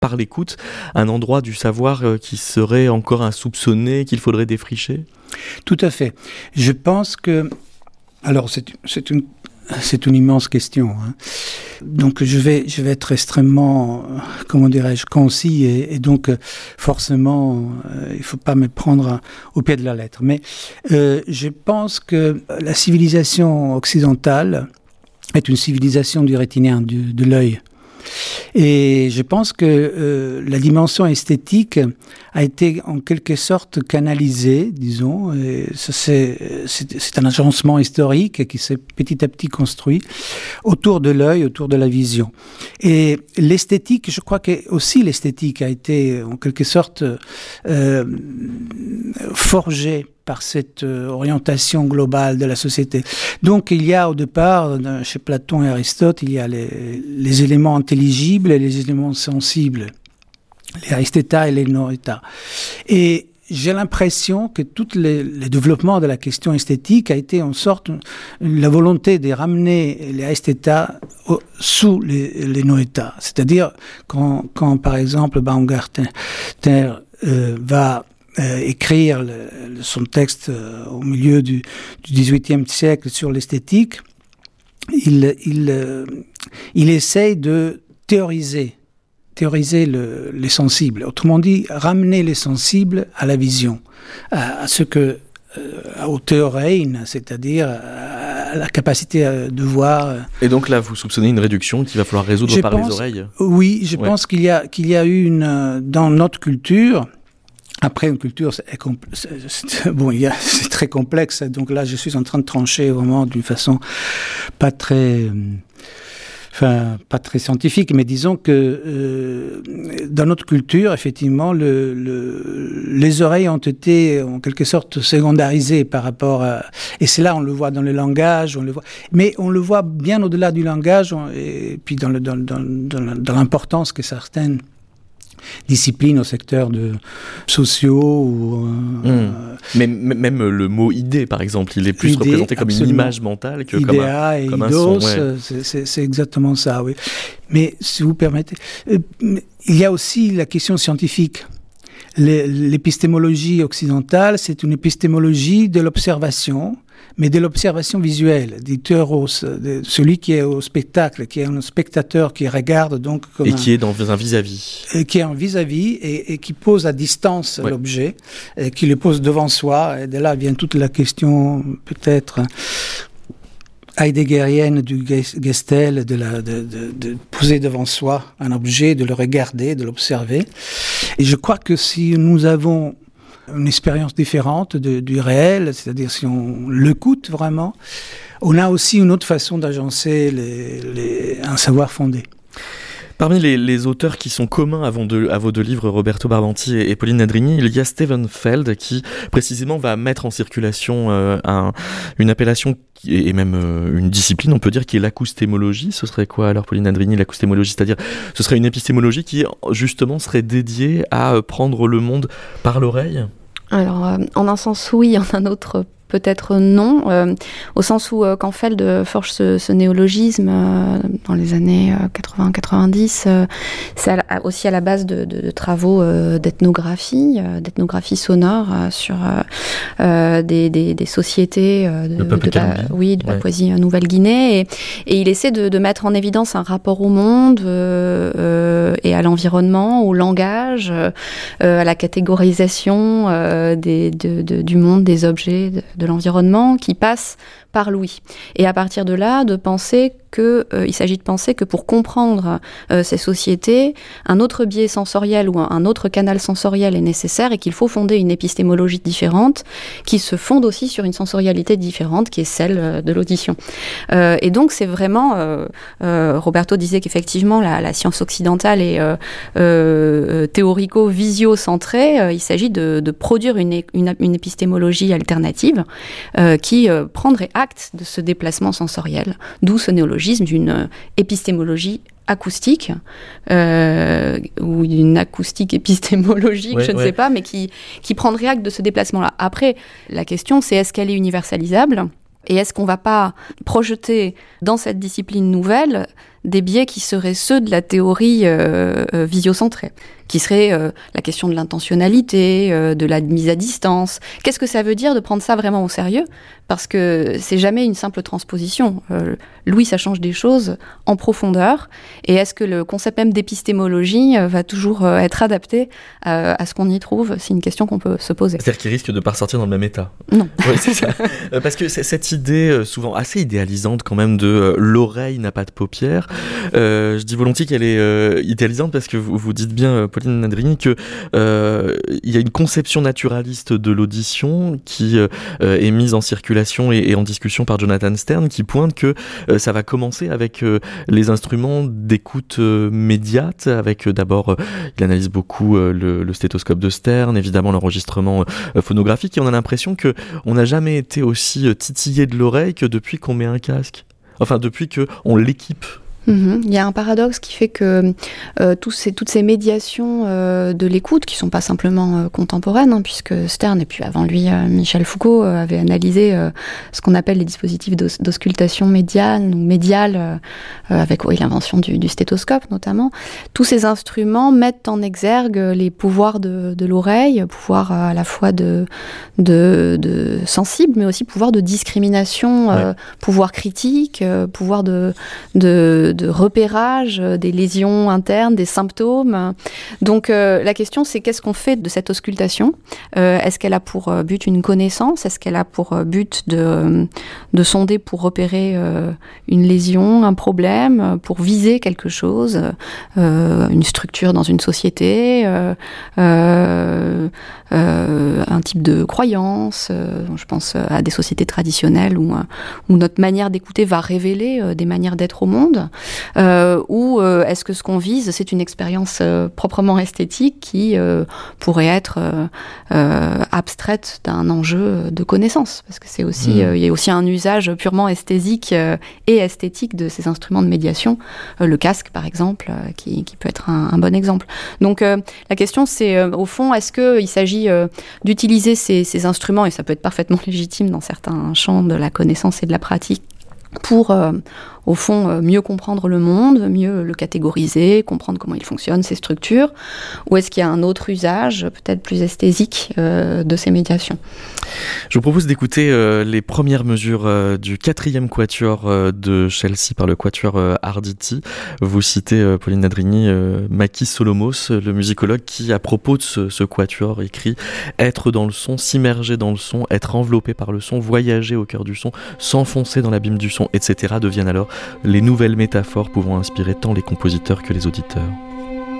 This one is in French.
par l'écoute, un endroit du savoir qui serait encore insoupçonné, qu'il faudrait défricher ? Tout à fait. Je pense que... Alors, c'est une immense question. Hein. Donc, je vais être extrêmement, concis et donc, forcément, il ne faut pas me prendre au pied de la lettre. Mais je pense que la civilisation occidentale est une civilisation du rétinien, de l'œil. Et je pense que la dimension esthétique a été en quelque sorte canalisée, disons. Et ça, c'est un agencement historique qui s'est petit à petit construit autour de l'œil, autour de la vision. Et l'esthétique, je crois que aussi l'esthétique a été en quelque sorte forgée par cette orientation globale de la société. Donc il y a au départ, chez Platon et Aristote, il y a les éléments intelligibles et les éléments sensibles, les aristéta et les noeta. Et j'ai l'impression que tout le développement de la question esthétique a été en sorte la volonté de ramener les aristéta sous les noeta. C'est-à-dire quand par exemple Baumgartner va écrire son texte au milieu du XVIIIe siècle sur l'esthétique, il essaye de théoriser les sensibles. Autrement dit, ramener les sensibles à la vision, à ce que au théorein, c'est-à-dire à la capacité de voir. Et donc là, vous soupçonnez une réduction qu'il va falloir résoudre par les oreilles ? Oui, je pense qu'il y a eu dans notre culture. Après, une culture, c'est très complexe. Donc là, je suis en train de trancher vraiment d'une façon pas très scientifique, mais disons que dans notre culture, effectivement, les oreilles ont été en quelque sorte secondarisées par rapport à... Et c'est là, on le voit dans le langage, mais on le voit bien au-delà du langage, et puis dans l'importance que certaines disciplines au secteur sociaux. Mais même le mot idée, par exemple, il est plus représenté comme une image mentale que Idéa comme un son. C'est exactement ça, oui. Mais si vous permettez, il y a aussi la question scientifique. L'épistémologie occidentale, c'est une épistémologie de l'observation, mais de l'observation visuelle, du théoros, de celui qui est au spectacle, qui est un spectateur qui regarde donc comme qui est dans un vis-à-vis. Qui est en vis-à-vis et qui pose à distance l'objet, et qui le pose devant soi. Et de là vient toute la question peut-être heideggerienne du Gestel, de poser devant soi un objet, de le regarder, de l'observer. Et je crois que si nous avons une expérience différente du réel, c'est-à-dire si on l'écoute vraiment, on a aussi une autre façon d'agencer un savoir fondé. Parmi les auteurs qui sont communs à vos deux livres, Roberto Barbanti et Pauline Nadrigny, il y a Steven Feld qui précisément va mettre en circulation une appellation et même une discipline, on peut dire, qui est l'acoustémologie. Ce serait quoi alors, Pauline Nadrigny, l'acoustémologie ? C'est-à-dire, ce serait une épistémologie qui justement serait dédiée à prendre le monde par l'oreille ? Alors, en un sens oui, en un autre peut-être non, au sens où quand Feld forge ce néologisme dans les années 80-90, c'est aussi à la base de travaux d'ethnographie sonore sur des sociétés de Papouasie-Nouvelle-Guinée, et il essaie de mettre en évidence un rapport au monde et à l'environnement, au langage, à la catégorisation du monde, des objets, de l'environnement, qui passe par l'ouïe. Et à partir de là, il s'agit de penser que pour comprendre ces sociétés, un autre biais sensoriel ou un autre canal sensoriel est nécessaire, et qu'il faut fonder une épistémologie différente qui se fonde aussi sur une sensorialité différente qui est celle de l'audition. Et donc c'est vraiment, Roberto disait qu'effectivement la science occidentale est théorico-visio-centrée. Il s'agit de produire une épistémologie alternative qui prendrait acte de ce déplacement sensoriel, d'où ce néologisme d'une épistémologie acoustique, ou d'une acoustique épistémologique, je ne sais pas, mais qui prendrait acte de ce déplacement-là. Après, la question, c'est est-ce qu'elle est universalisable ? Et est-ce qu'on ne va pas projeter dans cette discipline nouvelle des biais qui seraient ceux de la théorie visio-centrée, qui serait la question de l'intentionnalité, de la mise à distance. Qu'est-ce que ça veut dire de prendre ça vraiment au sérieux ? Parce que c'est jamais une simple transposition. Louis, ça change des choses en profondeur. Et est-ce que le concept même d'épistémologie va toujours être adapté à ce qu'on y trouve ? C'est une question qu'on peut se poser. C'est-à-dire qu'il risque de ne pas ressortir dans le même état. Non. Oui, c'est ça. Parce que cette idée, souvent assez idéalisante quand même, de l'oreille n'a pas de paupières, je dis volontiers qu'elle est idéalisante parce que vous dites bien, Pauline Nadrigny, qu'il y a une conception naturaliste de l'audition qui est mise en circulation et en discussion par Jonathan Stern, qui pointe que ça va commencer avec les instruments d'écoute médiate, avec d'abord, il analyse beaucoup le stéthoscope de Stern, évidemment l'enregistrement phonographique, et on a l'impression qu'on n'a jamais été aussi titillé de l'oreille que depuis qu'on met un casque. Enfin, depuis qu'on l'équipe. Il y a un paradoxe qui fait que toutes ces médiations de l'écoute, qui ne sont pas simplement contemporaines, puisque Stern, et puis avant lui Michel Foucault, avaient analysé ce qu'on appelle les dispositifs d'auscultation médiale, avec l'invention du stéthoscope notamment. Tous ces instruments mettent en exergue les pouvoirs de l'oreille, pouvoir à la fois de sensible, mais aussi pouvoir de discrimination, pouvoir critique, pouvoir de repérage des lésions internes, des symptômes. Donc la question, c'est qu'est-ce qu'on fait de cette auscultation ? Est-ce qu'elle a pour but une connaissance ? Est-ce qu'elle a pour but de sonder pour repérer une lésion, un problème, pour viser quelque chose, une structure dans une société, un type de croyance, je pense à des sociétés traditionnelles où notre manière d'écouter va révéler des manières d'être au monde, ou est-ce que ce qu'on vise, c'est une expérience proprement esthétique qui pourrait être abstraite d'un enjeu de connaissance, parce que c'est aussi, il y a aussi un usage purement esthétique et esthétique de ces instruments de médiation, le casque par exemple, qui peut être un bon exemple. Donc la question c'est, au fond, est-ce qu'il s'agit d'utiliser ces instruments, et ça peut être parfaitement légitime dans certains champs de la connaissance et de la pratique, pour, au fond, mieux comprendre le monde, mieux le catégoriser, comprendre comment il fonctionne, ses structures, ou est-ce qu'il y a un autre usage, peut-être plus esthésique, de ces médiations ? Je vous propose d'écouter les premières mesures du 4e quatuor de Chelsea par le quatuor Arditi. Vous citez, Pauline Nadrigny, Makis Solomos, le musicologue, qui, à propos de ce quatuor, écrit « Être dans le son, s'immerger dans le son, être enveloppé par le son, voyager au cœur du son, s'enfoncer dans l'abîme du son, etc. deviennent alors les nouvelles métaphores pouvant inspirer tant les compositeurs que les auditeurs. »